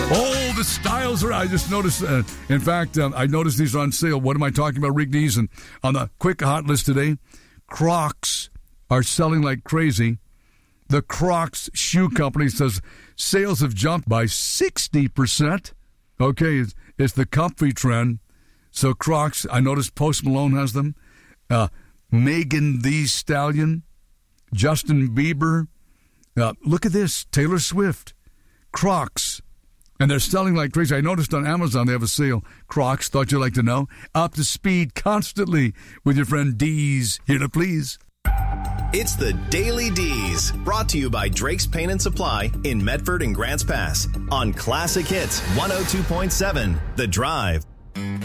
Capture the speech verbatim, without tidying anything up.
Oh, the styles are. I just noticed. Uh, in fact, uh, I noticed these are on sale. What am I talking about, Rick Dees? And on the quick hot list today, Crocs are selling like crazy. The Crocs Shoe Company says sales have jumped by sixty percent. Okay, it's, it's the comfy trend. So Crocs, I noticed Post Malone has them. Uh, Megan Thee Stallion, Justin Bieber. Uh, look at this, Taylor Swift, Crocs. And they're selling like crazy. I noticed on Amazon they have a sale. Crocs, thought you'd like to know. Up to speed constantly with your friend Dees. Here to please. It's the Daily D's, brought to you by Drake's Paint and Supply in Medford and Grants Pass on Classic Hits one oh two point seven, The Drive.